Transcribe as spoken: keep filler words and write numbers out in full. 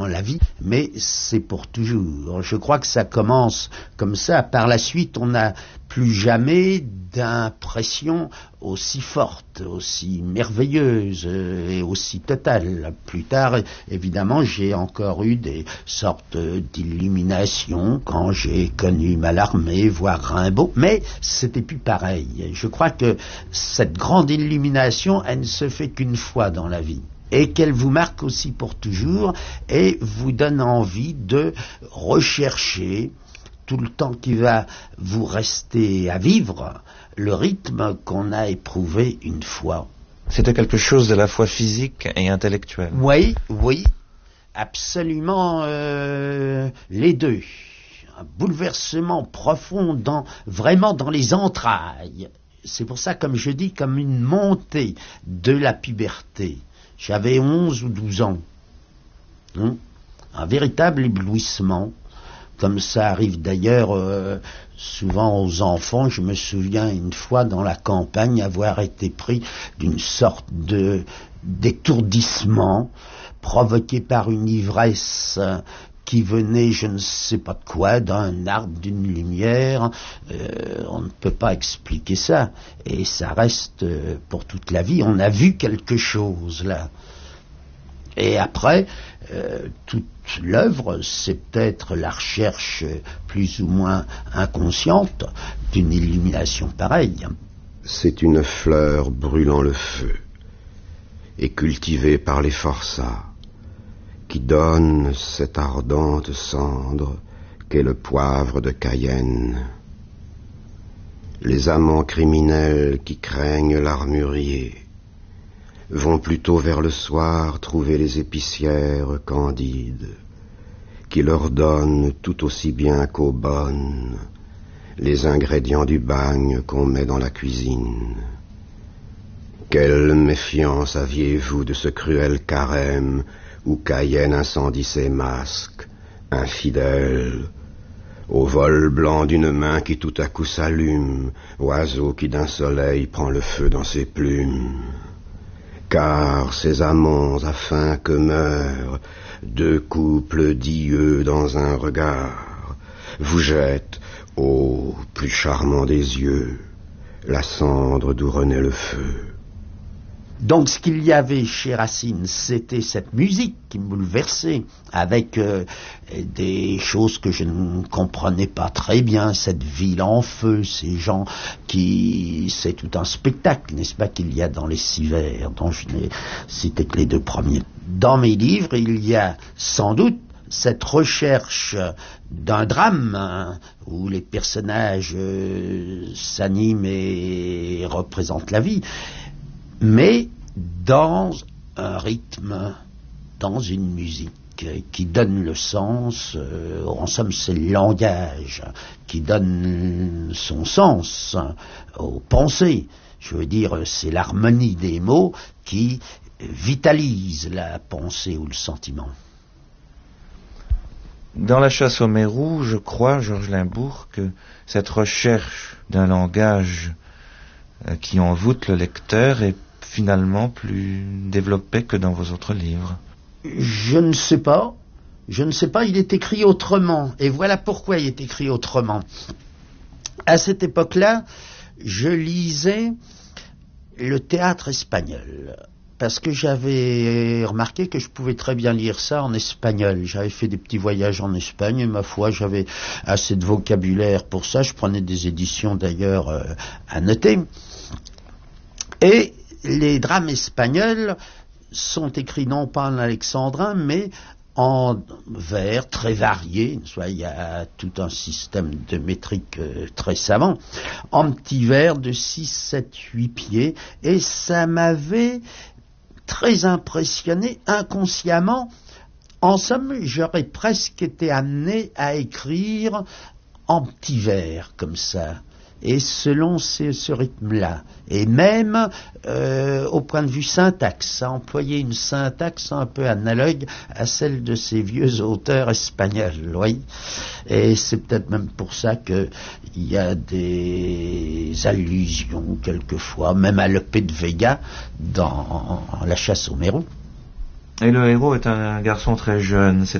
la vie, mais c'est pour toujours. Je crois que ça commence comme ça. Par la suite, on n'a plus jamais d'impression aussi forte, aussi merveilleuse et aussi totale. Plus tard, évidemment, j'ai encore eu des sortes d'illuminations quand j'ai connu Mallarmé, voire Rimbaud, mais c'était plus pareil. Je crois que cette grande illumination, elle ne se fait qu'une fois dans la vie, et qu'elle vous marque aussi pour toujours, et vous donne envie de rechercher, tout le temps qui va vous rester à vivre, le rythme qu'on a éprouvé une fois. C'était quelque chose de la fois physique et intellectuel. Oui, oui, absolument euh, les deux. Un bouleversement profond, dans, vraiment dans les entrailles. C'est pour ça, comme je dis, comme une montée de la puberté. J'avais onze ou douze ans. Hein? Un véritable éblouissement. Comme ça arrive d'ailleurs euh, souvent aux enfants. Je me souviens une fois dans la campagne avoir été pris d'une sorte de d'étourdissement provoqué par une ivresse qui venait, je ne sais pas de quoi, d'un arbre, d'une lumière. Euh, on ne peut pas expliquer ça. Et ça reste euh, pour toute la vie. On a vu quelque chose là. Et après, euh, toute l'œuvre, c'est peut-être la recherche plus ou moins inconsciente d'une illumination pareille. C'est une fleur brûlant le feu et cultivée par les forçats, qui donne cette ardente cendre qu'est le poivre de Cayenne. Les amants criminels qui craignent l'armurier vont plutôt vers le soir trouver les épicières candides, qui leur donnent tout aussi bien qu'aux bonnes les ingrédients du bagne qu'on met dans la cuisine. Quelle méfiance aviez-vous de ce cruel carême où Cayenne incendie ses masques, infidèle, au vol blanc d'une main qui tout à coup s'allume, oiseau qui d'un soleil prend le feu dans ses plumes. Car ces amants, afin que meurent deux couples dieux dans un regard, vous jettent, ô plus charmant des yeux, la cendre d'où renaît le feu. Donc ce qu'il y avait chez Racine, c'était cette musique qui me bouleversait, avec euh, des choses que je ne comprenais pas très bien, cette ville en feu, ces gens qui... C'est tout un spectacle, n'est-ce pas, qu'il y a dans les six vers, dont je n'ai cité que les deux premiers. Dans mes livres, il y a sans doute cette recherche d'un drame hein, où les personnages euh, s'animent et représentent la vie, mais dans un rythme, dans une musique qui donne le sens, euh, en somme c'est le langage qui donne son sens aux pensées. Je veux dire, c'est l'harmonie des mots qui vitalise la pensée ou le sentiment. Dans La chasse au mérou, je crois, Georges Limbourg, que cette recherche d'un langage euh, qui envoûte le lecteur est finalement plus développée que dans vos autres livres. Je ne sais pas. Je ne sais pas, il est écrit autrement. Et voilà pourquoi il est écrit autrement. À cette époque-là, je lisais le théâtre espagnol. Parce que j'avais remarqué que je pouvais très bien lire ça en espagnol. J'avais fait des petits voyages en Espagne et ma foi, j'avais assez de vocabulaire pour ça. Je prenais des éditions d'ailleurs euh, à noter. Et les drames espagnols sont écrits non pas en alexandrin, mais en vers très variés. Il y a tout un système de métrique euh, très savant, en petits vers de six, sept, huit pieds. Et ça m'avait très impressionné inconsciemment. En somme, j'aurais presque été amené à écrire en petits vers comme ça, et selon ce, ce rythme-là, et même euh, au point de vue syntaxe, à employer une syntaxe un peu analogue à celle de ces vieux auteurs espagnols, oui. Et c'est peut-être même pour ça qu'il y a des allusions quelquefois, même à Lope de Vega dans La chasse au mérou. Et le héros est un garçon très jeune.